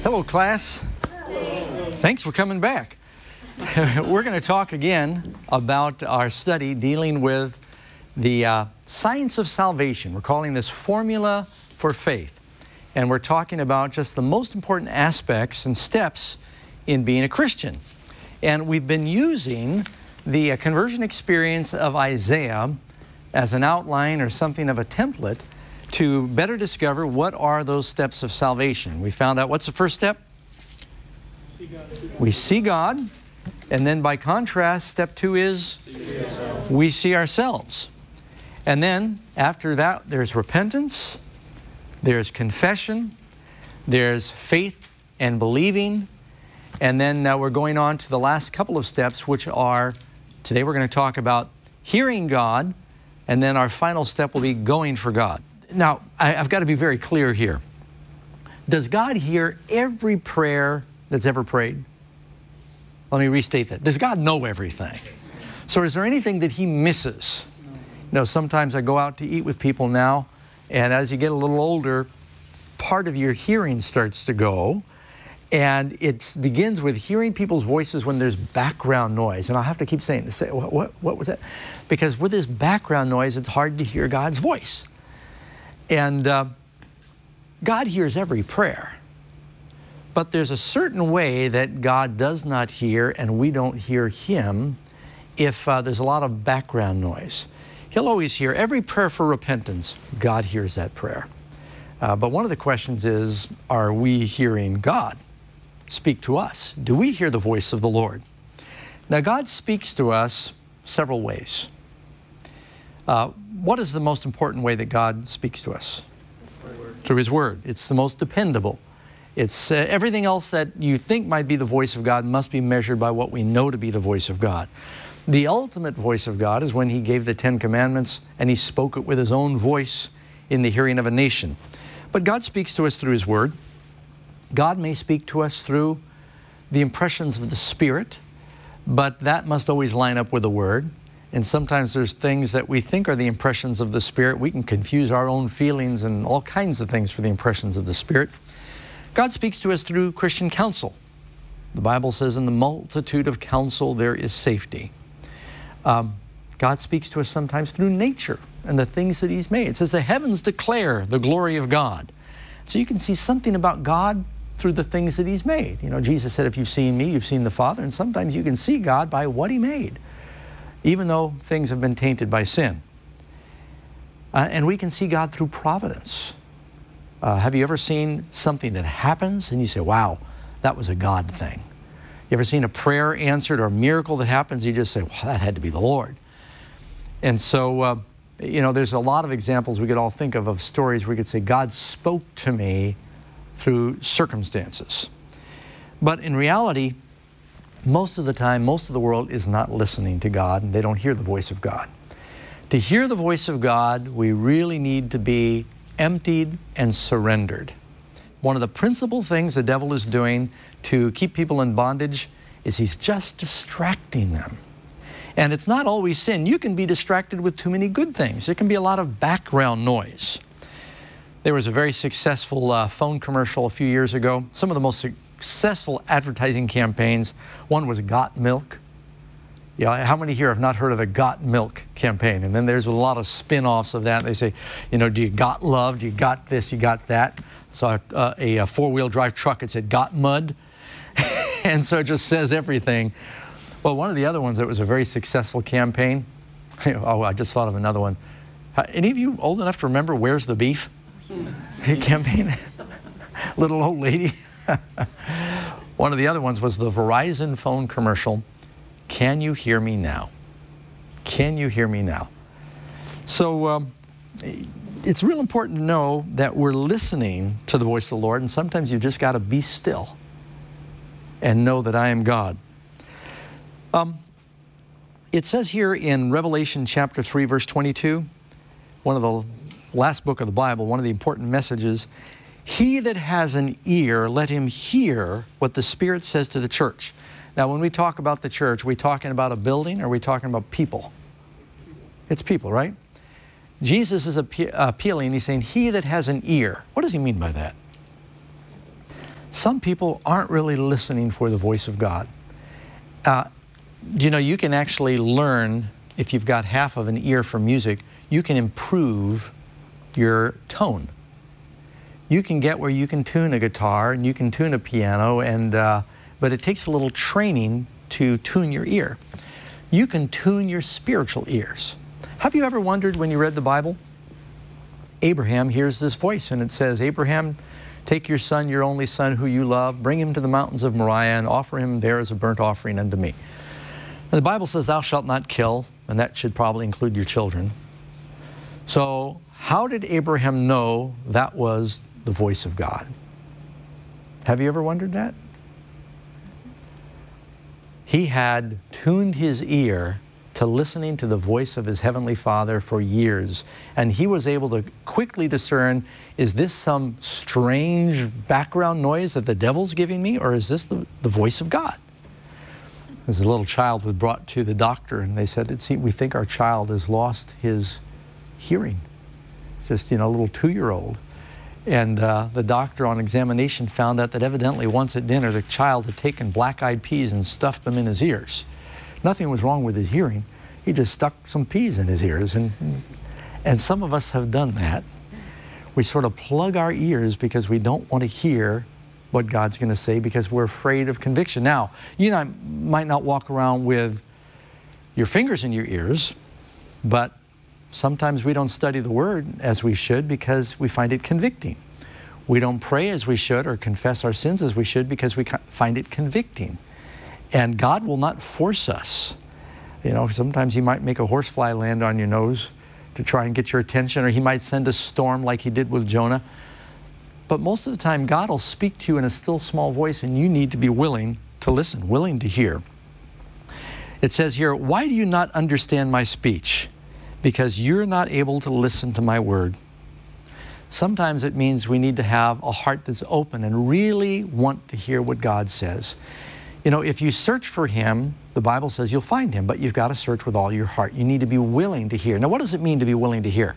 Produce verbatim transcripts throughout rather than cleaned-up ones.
Hello, class. Thanks for coming back. We're going to talk again about our study dealing with the uh, science of salvation. We're calling this Formula for Faith. And we're talking about just the most important aspects and steps in being a Christian. And we've been using the uh, conversion experience of Isaiah as an outline or something of a template to better discover what are those steps of salvation. We found out what's the first step? See we see God. And then by contrast, step two is see we see ourselves. And then after that, there's repentance, there's confession, there's faith and believing. And then now we're going on to the last couple of steps, which are, today we're going to talk about hearing God, and then our final step will be going for God. Now, I, I've got to be very clear here. Does God hear every prayer that's ever prayed? Let me restate that. Does God know everything? So is there anything that He misses? You know, sometimes I go out to eat with people now, and as you get a little older, part of your hearing starts to go. And it begins with hearing people's voices when there's background noise. And I'll have to keep saying, say, what, what, what was that? Because with this background noise, it's hard to hear God's voice. And uh, God hears every prayer. But there's a certain way that God does not hear and we don't hear Him if uh, there's a lot of background noise. He'll always hear every prayer for repentance. God hears that prayer. Uh, but one of the questions is, are we hearing God speak to us? Do we hear the voice of the Lord? Now, God speaks to us several ways. Uh, what is the most important way that God speaks to us? Through His Word. It's the most dependable. It's uh, everything else that you think might be the voice of God must be measured by what we know to be the voice of God. The ultimate voice of God is when He gave the Ten Commandments and He spoke it with His own voice in the hearing of a nation. But God speaks to us through His Word. God may speak to us through the impressions of the Spirit, but that must always line up with the Word. And sometimes there's things that we think are the impressions of the Spirit. We can confuse our own feelings and all kinds of things for the impressions of the Spirit. God speaks to us through Christian counsel. The Bible says, in the multitude of counsel there is safety. Um, God speaks to us sometimes through nature and the things that He's made. It says the heavens declare the glory of God. So you can see something about God through the things that He's made. You know, Jesus said, if you've seen me, you've seen the Father. And sometimes you can see God by what He made, even though things have been tainted by sin. Uh, and we can see God through providence. Uh, have you ever seen something that happens and you say, wow, that was a God thing? You ever seen a prayer answered or a miracle that happens? You just say, well, that had to be the Lord. And so, uh, you know, there's a lot of examples we could all think of, of stories where we could say, God spoke to me through circumstances. But in reality, most of the time, most of the world is not listening to God, and they don't hear the voice of God. To hear the voice of God, we really need to be emptied and surrendered. One of the principal things the devil is doing to keep people in bondage is he's just distracting them. And it's not always sin. You can be distracted with too many good things. There can be a lot of background noise. There was a very successful uh, phone commercial a few years ago. Some of the most successful advertising campaigns. One was Got Milk. Yeah, how many here have not heard of the Got Milk campaign? And then there's a lot of spin-offs of that. They say, you know, do you got love? Do you got this? You got that? So uh, a, a four-wheel drive truck, it said got mud. And so it just says everything. Well, one of the other ones that was a very successful campaign, oh, I just thought of another one. Any of you old enough to remember Where's the Beef? Campaign? Little old lady. One of the other ones was the Verizon phone commercial, Can You Hear Me Now? Can you hear me now? So um, it's real important to know that we're listening to the voice of the Lord, and sometimes you just got to be still and know that I am God. Um, it says here in Revelation chapter three, verse twenty-two, one of the last book of the Bible, one of the important messages, he that has an ear, let him hear what the Spirit says to the church. Now, when we talk about the church, are we talking about a building or are we talking about people? It's people, right? Jesus is appe appealing, he's saying, he that has an ear. What does he mean by that? some people aren't really listening for the voice of God. Uh, you know, you can actually learn, if you've got half of an ear for music, you can improve your tone. You can get where you can tune a guitar and you can tune a piano, and uh, but it takes a little training to tune your ear. You can tune your spiritual ears. Have you ever wondered when you read the Bible? Abraham hears this voice and it says, Abraham, take your son, your only son who you love, bring him to the mountains of Moriah and offer him there as a burnt offering unto me. And the Bible says, thou shalt not kill, and that should probably include your children. So how did Abraham know that was the voice of God? Have you ever wondered that? He had tuned his ear to listening to the voice of his Heavenly Father for years. And he was able to quickly discern, is this some strange background noise that the devil's giving me, or is this the, the voice of God? As a little child was brought to the doctor, and they said, "See, we think our child has lost his hearing." Just, you know, a little two-year-old. And uh, the doctor on examination found out that evidently once at dinner, the child had taken black-eyed peas and stuffed them in his ears. Nothing was wrong with his hearing. He just stuck some peas in his ears. And, and some of us have done that. We sort of plug our ears because we don't want to hear what God's going to say because we're afraid of conviction. Now, you know, might not walk around with your fingers in your ears, but sometimes we don't study the Word as we should because we find it convicting. We don't pray as we should or confess our sins as we should because we find it convicting. And God will not force us. You know, sometimes He might make a horsefly land on your nose to try and get your attention, or He might send a storm like He did with Jonah. But most of the time, God will speak to you in a still small voice, and you need to be willing to listen, willing to hear. It says here, why do you not understand my speech? Because you're not able to listen to my word. Sometimes it means we need to have a heart that's open and really want to hear what God says. You know, if you search for Him, the Bible says you'll find Him, but you've got to search with all your heart. You need to be willing to hear. Now, what does it mean to be willing to hear?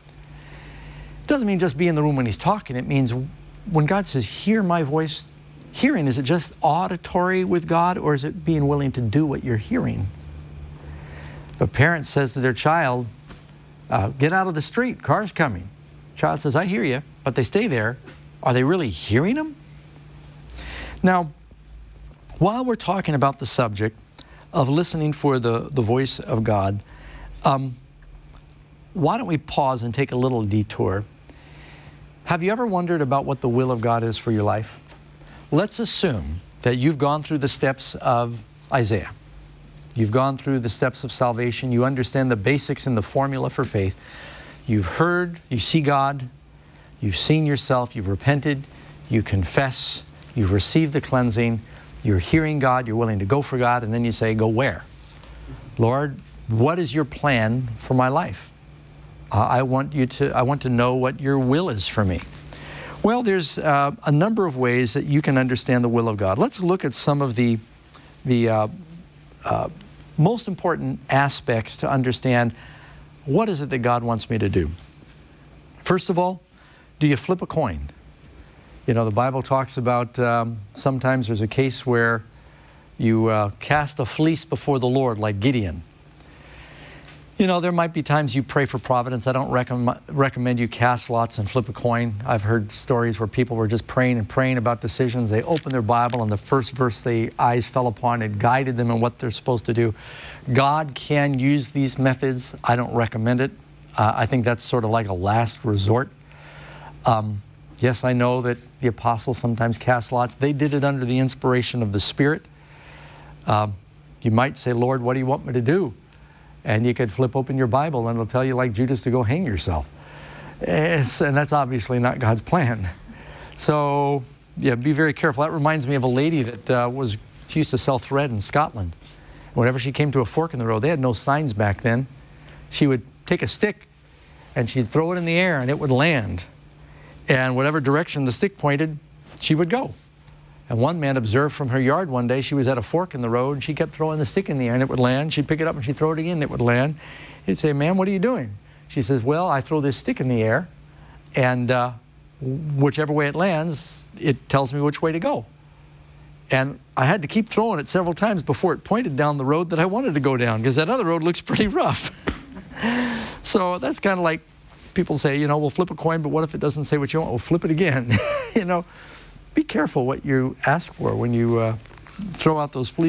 It doesn't mean just be in the room when He's talking. It means when God says, hear my voice, hearing, is it just auditory with God, or is it being willing to do what you're hearing? If a parent says to their child, uh, get out of the street, car's coming. Child says, I hear you, but they stay there. Are they really hearing Him? Now, while we're talking about the subject of listening for the, the voice of God, um, why don't we pause and take a little detour? Have you ever wondered about what the will of God is for your life? Let's assume that you've gone through the steps of Isaiah. You've gone through the steps of salvation. You understand the basics and the formula for faith. You've heard, you see God, you've seen yourself, you've repented, you confess, you've received the cleansing, you're hearing God, you're willing to go for God, and then you say, go where? Lord, what is your plan for my life? Uh, I want you to, I want to know what your will is for me. Well, there's uh, a number of ways that you can understand the will of God. Let's look at some of the, the uh, uh, most important aspects to understand what is it that God wants me to do. First of all, do you flip a coin? You know, the Bible talks about um, sometimes there's a case where you uh, cast a fleece before the Lord, like Gideon. You know, there might be times you pray for providence. I don't recommend, recommend you cast lots and flip a coin. I've heard stories where people were just praying and praying about decisions. They opened their Bible, and the first verse their eyes fell upon, it guided them in what they're supposed to do. God can use these methods. I don't recommend it. Uh, I think that's sort of like a last resort. Um, Yes, I know that the apostles sometimes cast lots. They did it under the inspiration of the Spirit. Um, you might say, Lord, what do you want me to do? And you could flip open your Bible and it'll tell you, like Judas, to go hang yourself. It's, and that's obviously not God's plan. So, yeah, be very careful. That reminds me of a lady that uh, was, she used to sell thread in Scotland. Whenever she came to a fork in the road, they had no signs back then. She would take a stick and she'd throw it in the air and it would land. And whatever direction the stick pointed, she would go. And one man observed from her yard one day, she was at a fork in the road, and she kept throwing the stick in the air, and it would land. She'd pick it up, and she'd throw it again, and it would land. He'd say, ma'am, what are you doing? She says, well, I throw this stick in the air, and uh, whichever way it lands, it tells me which way to go. And I had to keep throwing it several times before it pointed down the road that I wanted to go down, because that other road looks pretty rough. So that's kind of like people say, you know, we'll flip a coin, but what if it doesn't say what you want? We'll flip it again. You know, be careful what you ask for when you uh, throw out those fleas.